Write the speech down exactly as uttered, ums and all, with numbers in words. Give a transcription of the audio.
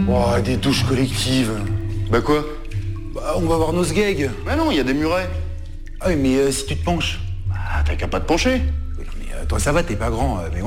Oh, des douches collectives. Bah quoi? Bah, on va voir nos sgegs. Bah non, il y a des murets. Ah oui, mais euh, si tu te penches. Ah, t'as qu'à pas te pencher. Oui, non, mais euh, toi, ça va, t'es pas grand. euh, mais